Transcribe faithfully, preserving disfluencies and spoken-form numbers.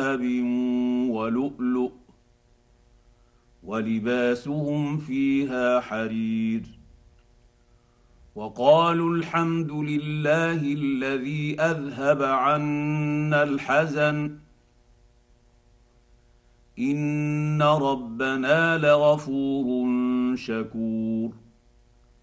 ذهب ولؤلؤ ولباسهم فيها حرير وقالوا الحمد لله الذي اذهب عنا الحزن ان ربنا لغفور شكور